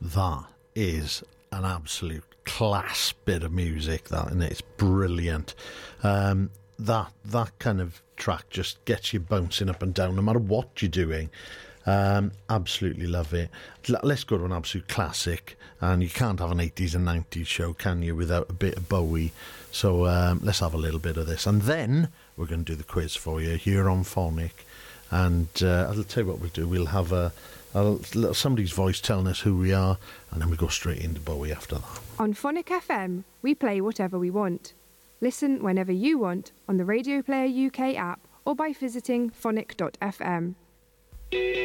That is an absolute class bit of music, that, and it's brilliant. That kind of track just gets you bouncing up and down no matter what you're doing. Absolutely love it. Let's go to an absolute classic, and you can't have an 80s and 90s show, can you, without a bit of Bowie? So let's have a little bit of this, and then we're going to do the quiz for you here on Phonic. And I'll tell you what we'll do. We'll have somebody's voice telling us who we are, and then we go straight into Bowie after that. On Phonic FM, we play whatever we want. Listen whenever you want on the Radio Player UK app or by visiting phonic.fm.